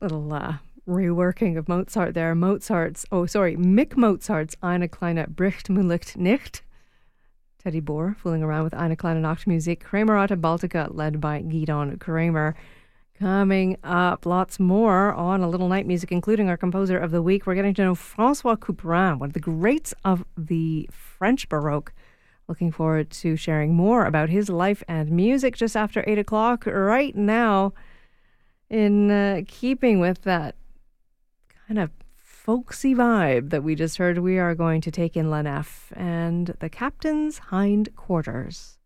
Little reworking of Mozart there. Mick Mozart's Eine kleine Bricht nicht. Teddy Boer fooling around with Eine kleine Nachtmusik. Kramerata Baltica led by Gidon Kramer. Coming up, lots more on A Little Night Music, including our composer of the week. We're getting to know Francois Couperin, one of the greats of the French Baroque. Looking forward to sharing more about his life and music just after 8 o'clock. Right now, in keeping with that kind of folksy vibe that we just heard, we are going to take in La Nef and the Captain's Hind Quarters.